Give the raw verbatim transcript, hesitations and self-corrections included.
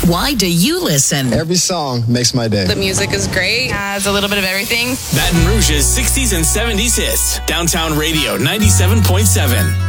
Why do you listen? Every song makes my day. The music is great. Has a little bit of everything. Baton Rouge's sixties and seventies hits. Downtown Radio ninety-seven point seven.